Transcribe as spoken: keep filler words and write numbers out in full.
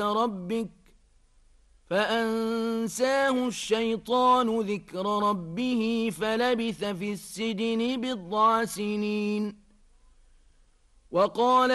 ربك فأنساه الشيطان ذكر ربه فلبث في السجن بضع سنين وقال